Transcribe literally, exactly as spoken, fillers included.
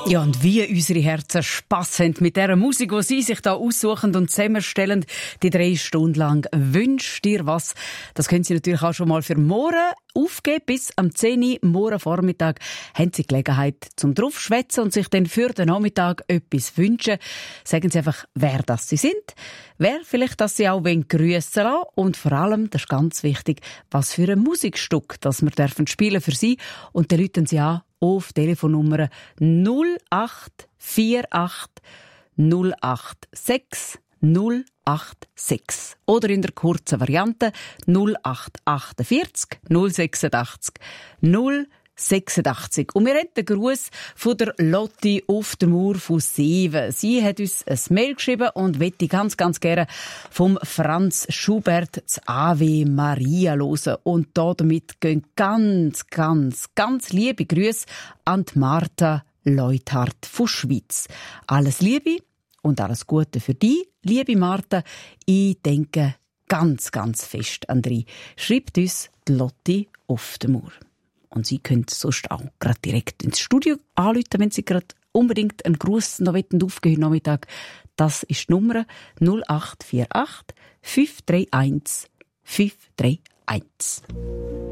Ja, und wie unsere Herzen Spass haben mit dieser Musik, die Sie sich da aussuchen und zusammenstellen, die drei Stunden lang. Wünsch dir was. Das können Sie natürlich auch schon mal für morgen aufgeben. Bis am zehn Uhr morgen Vormittag haben Sie Gelegenheit zum draufschwätzen und sich dann für den Nachmittag etwas wünschen. Sagen Sie einfach, wer das Sie sind, wer vielleicht, dass Sie auch grüssen lassen und vor allem, das ist ganz wichtig, was für ein Musikstück, das wir dürfen spielen für Sie. Und dann rufen Sie an auf Telefonnummer null acht vier acht null acht sechs null acht sechs oder in der kurzen Variante null acht achtundvierzig null sechsundachtzig null sechsundachtzig. Und wir haben den Gruß von der Lotti auf der Mauer von Seewen. Sie hat uns ein Mail geschrieben und möchte ganz, ganz gerne vom Franz Schubert das Ave Maria hören. Und damit gehen ganz, ganz, ganz liebe Grüße an die Martha Leuthardt von Schwyz. Alles Liebe und alles Gute für dich, liebe Martha. Ich denke ganz, ganz fest an dich. Schreibt uns die Lotti auf der Mauer. Und Sie können sonst auch gerade direkt ins Studio anrufen, wenn Sie gerade unbedingt einen Gruß noch aufgeben Nachmittag. Das ist die Nummer null acht vier acht fünf drei eins fünf drei eins.